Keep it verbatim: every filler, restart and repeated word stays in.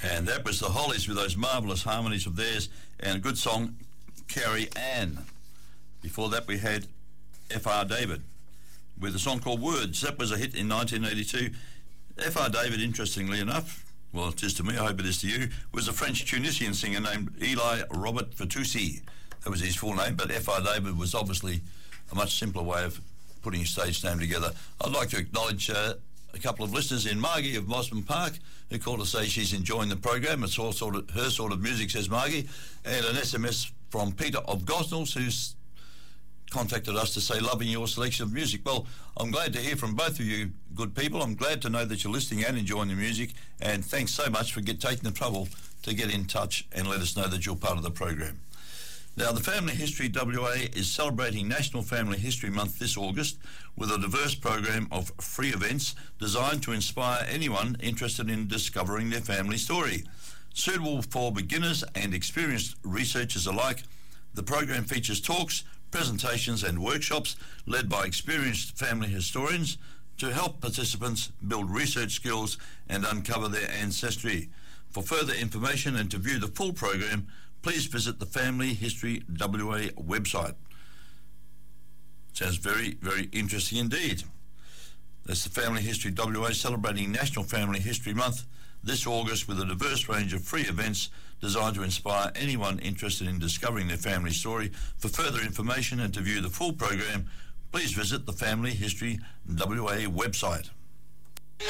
And that was the Hollies with those marvellous harmonies of theirs and a good song, Carrie Ann. Before that we had F R David with a song called Words. That was a hit in nineteen eighty-two. F R David, interestingly enough, well, it is to me, I hope it is to you, was a French-Tunisian singer named Eli Robert Fatoussi. That was his full name, but F R David was obviously a much simpler way of putting his stage name together. I'd like to acknowledge uh, a couple of listeners in Margie of Mosman Park who called to say she's enjoying the program. It's all sort of her sort of music, says Margie. And an S M S from Peter of Gosnells, who's contacted us to say, loving your selection of music. Well, I'm glad to hear from both of you good people. I'm glad to know that you're listening and enjoying the music, and thanks so much for get, taking the trouble to get in touch and let us know that you're part of the program. Now, the Family History W A is celebrating National Family History Month this August with a diverse program of free events designed to inspire anyone interested in discovering their family story. Suitable for beginners and experienced researchers alike, the program features talks, presentations and workshops led by experienced family historians to help participants build research skills and uncover their ancestry. For further information and to view the full program, please visit the Family History W A website. Sounds very, very interesting indeed. That's the Family History W A celebrating National Family History Month this August with a diverse range of free events designed to inspire anyone interested in discovering their family story. For further information and to view the full program, please visit the Family History W A website.